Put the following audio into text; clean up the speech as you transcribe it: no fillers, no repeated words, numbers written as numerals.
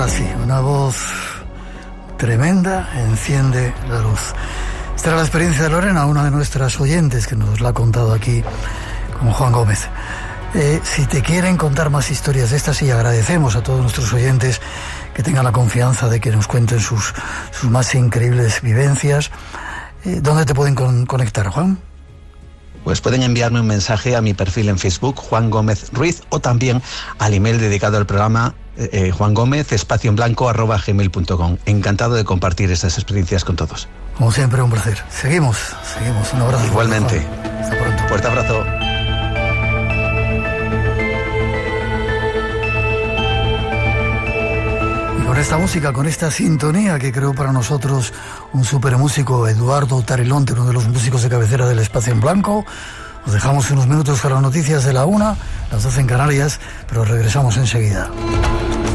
Ahora sí, una voz tremenda enciende la luz. Esta era la experiencia de Lorena, una de nuestras oyentes que nos la ha contado aquí con Juan Gómez. Si te quieren contar más historias de estas, y agradecemos a todos nuestros oyentes que tengan la confianza de que nos cuenten sus más increíbles vivencias, ¿dónde te pueden conectar, Juan? Pues pueden enviarme un mensaje a mi perfil en Facebook, Juan Gómez Ruiz, o también al email dedicado al programa, juangomez_en_blanco@gmail.com. Encantado de compartir estas experiencias con todos. Como siempre, un placer. Seguimos. Un abrazo. Igualmente. Juan. Hasta pronto. Fuerte abrazo. Con esta música, con esta sintonía que creó para nosotros un super músico, Eduardo Tarilonte, uno de los músicos de cabecera del Espacio en Blanco, nos dejamos unos minutos con las noticias de la 1, las 12 en Canarias, pero regresamos enseguida.